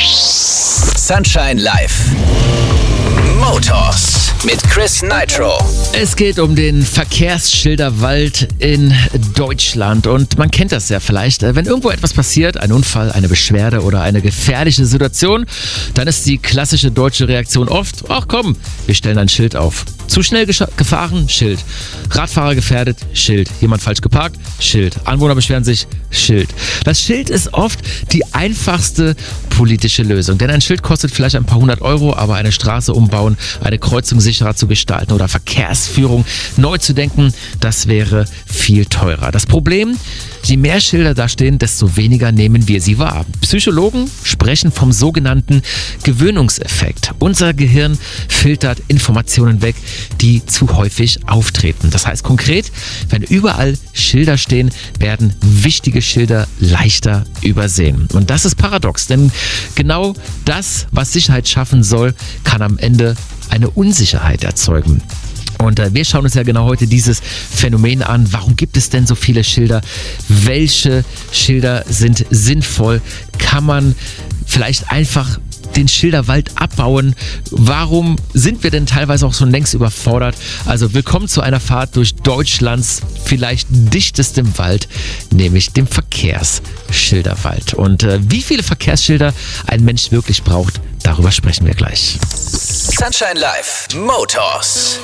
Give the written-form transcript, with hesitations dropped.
Sunshine Live. Motors mit Chris Nitro. Es geht um den Verkehrsschilderwald in Deutschland und man kennt das ja vielleicht. Wenn irgendwo etwas passiert, ein Unfall, eine Beschwerde oder eine gefährliche Situation, dann ist die klassische deutsche Reaktion oft: ach komm, wir stellen ein Schild auf. Zu schnell gefahren? Schild. Radfahrer gefährdet? Schild. Jemand falsch geparkt? Schild. Anwohner beschweren sich? Schild. Das Schild ist oft die einfachste politische Lösung, denn ein Schild kostet vielleicht ein paar 100 Euro, aber eine Straße umbauen, eine Kreuzung sicherer zu gestalten oder Verkehrsführung neu zu denken, das wäre viel teurer. Das Problem: je mehr Schilder da stehen, desto weniger nehmen wir sie wahr. Psychologen sprechen vom sogenannten Gewöhnungseffekt. Unser Gehirn filtert Informationen weg, die zu häufig auftreten. Das heißt konkret, wenn überall Schilder stehen, werden wichtige Schilder leichter übersehen. Und das ist paradox, denn genau das, was Sicherheit schaffen soll, kann am Ende eine Unsicherheit erzeugen. Und wir schauen uns ja genau heute dieses Phänomen an. Warum gibt es denn so viele Schilder? Welche Schilder sind sinnvoll? Kann man vielleicht einfach den Schilderwald abbauen? Warum sind wir denn teilweise auch so längst überfordert? Also willkommen zu einer Fahrt durch Deutschlands vielleicht dichtestem Wald, nämlich dem Verkehrsschilderwald. Und wie viele Verkehrsschilder ein Mensch wirklich braucht, darüber sprechen wir gleich. Sunshine Live. Motors.